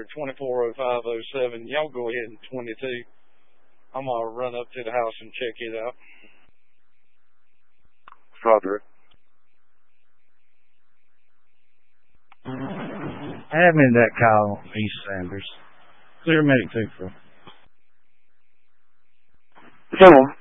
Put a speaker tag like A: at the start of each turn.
A: 800-240-507. Y'all go ahead and 22. I'm going to run up to the house and check it out.
B: Father.
C: Have me that call, East Sanders. Clear Medic 2.
B: Hello.